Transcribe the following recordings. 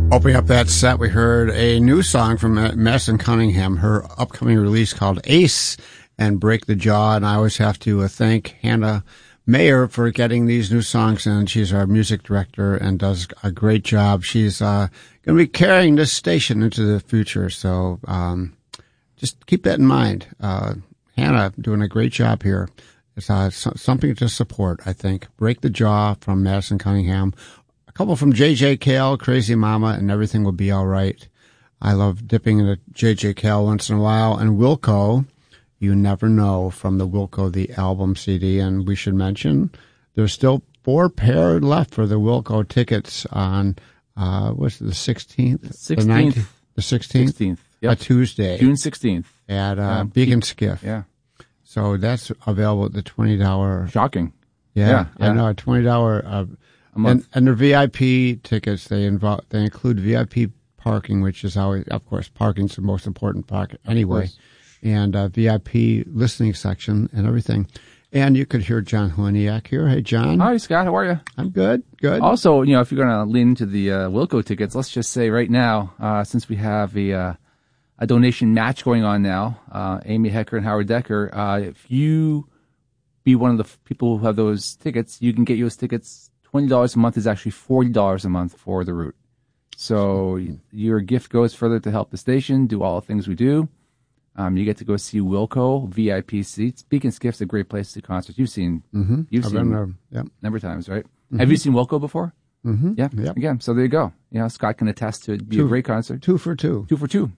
Opening up that set, we heard a new song from Madison Cunningham, her upcoming release called Ace and Break the Jaw. And I always have to thank Hannah Mayer for getting these new songs in. She's our music director and does a great job. She's going to be carrying this station into the future. So just keep that in mind. Hannah doing a great job here. It's something to support, I think. Break the Jaw from Madison Cunningham. A couple from J.J. Cale, Crazy Mama, and Everything Will Be All Right. I love dipping into J.J. Cale once in a while. And Wilco, You Never Know, from the Wilco, the album CD. And we should mention there's still 4 pair left for the Wilco tickets on, what's it, the 16th? The 16th. The 16th? 16th, yep. A Tuesday. June 16th. At Beacon Skiff. Yeah. So that's available at the $20. Shocking. Yeah. I know, a $20 a month. And their VIP tickets, they include VIP parking, which is always, of course, parking's the most important part anyway, and VIP listening section and everything. And you could hear John Heleniak here. Hey, John. Hi, Scott. How are you? I'm good. Good. Also, if you're going to lean into the Wilco tickets, let's just say right now, since we have a donation match going on now, Amy Hecker and Howard Decker, if you be one of the people who have those tickets, you can get those tickets. $20 a month is actually $40 a month for the route. So your gift goes further to help the station do all the things we do. You get to go see Wilco, VIP seats. Beacon Skiff's a great place to see concerts. You've seen them a number of times, right? Mm-hmm. Have you seen Wilco before? Mm-hmm. Yeah. Yep. Again, so there you go. Scott can attest to it. It'd be a great concert. 2 for 2. 2 for 2.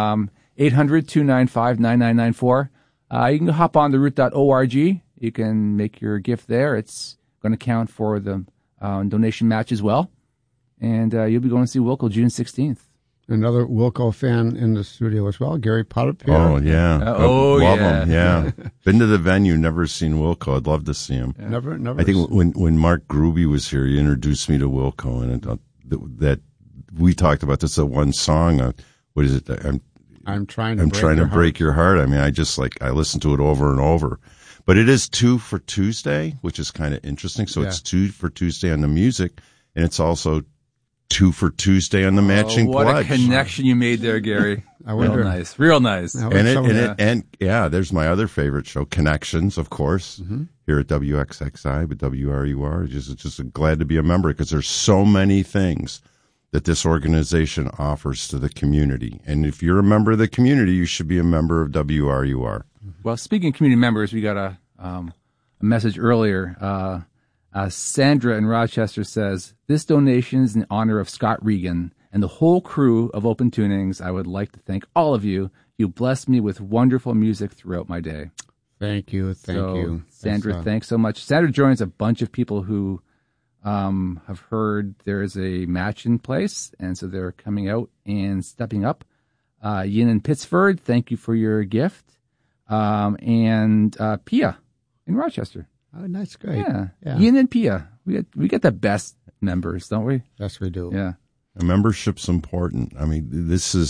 800-295-9994. You can hop on the route.org. You can make your gift there. It's going to count for the donation match as well. And you'll be going to see Wilco June 16th. Another Wilco fan in the studio as well, Gary Potapierre. Oh, yeah. Love him, yeah. Yeah. Been to the venue, never seen Wilco. I'd love to see him. Yeah. Never. I think when Mark Gruby was here, he introduced me to Wilco, and that we talked about this one song. What is it? I'm trying to break your heart. I mean, I listen to it over and over. But it is 2 for Tuesday, which is kind of interesting. So it's 2 for Tuesday on the music, and it's also 2 for Tuesday on the matching what pledge. A connection you made there, Gary. Real nice. And there's my other favorite show, Connections, of course, here at WXXI, but WRUR. Just glad to be a member because there's so many things that this organization offers to the community. And if you're a member of the community, you should be a member of WRUR. Well, speaking of community members, we got a message earlier. Sandra in Rochester says, this donation is in honor of Scott Regan and the whole crew of Open Tunings. I would like to thank all of you. You blessed me with wonderful music throughout my day. Thank you. Thank you. Sandra, thanks so much. Sandra joins a bunch of people who have heard there is a match in place, and so they're coming out and stepping up. Yin in Pittsford, thank you for your gift. And Pia in Rochester. Oh, that's great. Yeah. Yin and Pia. We get the best members, don't we? Yes, we do. Yeah. A membership's important. I mean,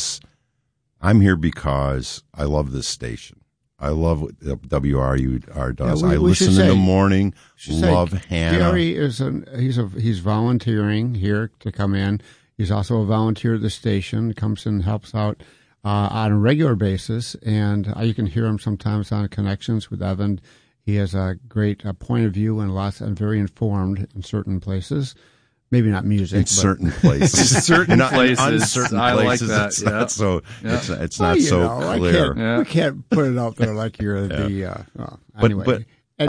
I'm here because I love this station. I love what WRUR does. I listen in the morning. Love Hannah. Gary he's volunteering here to come in. He's also a volunteer at the station. Comes and helps out on a regular basis, and you can hear him sometimes on Connections with Evan. He has a great point of view and very informed in certain places. Maybe not music. In certain places. Certain places. Uncertain I places. like that. It's not so, it's not so clear. We can't put it out there like you're the, anyway. But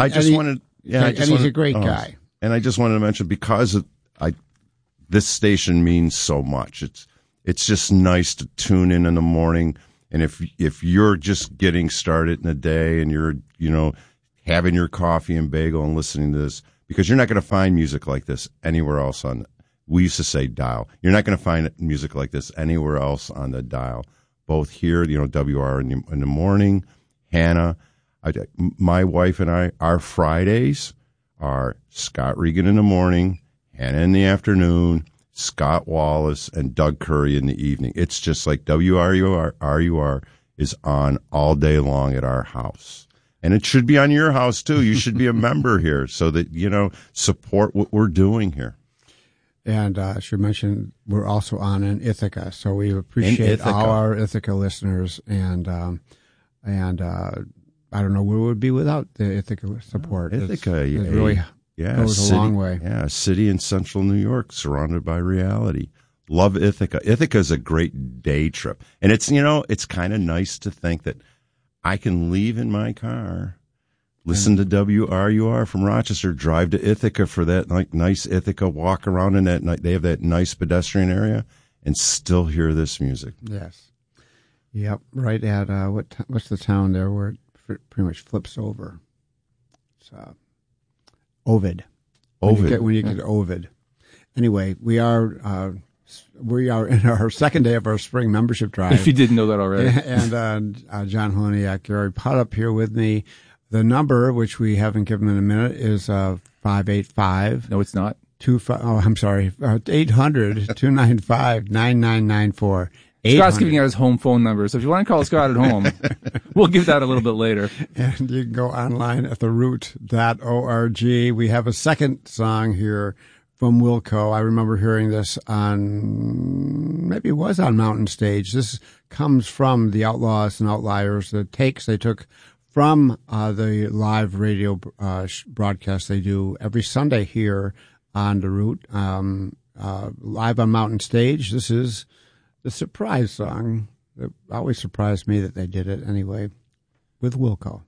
he's a great guy. And I just wanted to mention, because this station means so much. It's just nice to tune in the morning. And if you're just getting started in the day and you're, having your coffee and bagel and listening to this, because you're not going to find music like this anywhere else we used to say dial. You're not going to find music like this anywhere else on the dial. Both here, WR in the morning, Hannah, my wife and I, our Fridays are Scott Regan in the morning, Hannah in the afternoon, Scott Wallace, and Doug Curry in the evening. It's just like WRUR is on all day long at our house. And it should be on your house, too. You should be a member here so that, support what we're doing here. And I should mention we're also on in Ithaca, so we appreciate Ithaca. all our Ithaca listeners. And I don't know where we would be without the Ithaca support. Ithaca, it really goes a long way. Yeah, a city in central New York, surrounded by reality. Love Ithaca. Ithaca is a great day trip, and it's kind of nice to think that I can leave in my car. Listen to WRUR from Rochester, drive to Ithaca for that nice Ithaca walk around in that night. They have that nice pedestrian area and still hear this music. Yes. Yep. Right at, what's the town there where it pretty much flips over? It's Ovid. Ovid. When you get to Ovid. Anyway, we are in our second day of our spring membership drive. If you didn't know that already. And John Holoniak, Gary Putt here with me. The number, which we haven't given in a minute, is 585. No, it's not. 800-295-9994. Scott's giving out his home phone number, so if you want to call Scott at home, we'll give that a little bit later. And you can go online at theroot.org. We have a second song here from Wilco. I remember hearing this maybe it was on Mountain Stage. This comes from the Outlaws and Outliers, the takes they took from the live radio broadcast they do every Sunday here on The Root, live on Mountain Stage. This is the surprise song. It always surprised me that they did it anyway, with Wilco.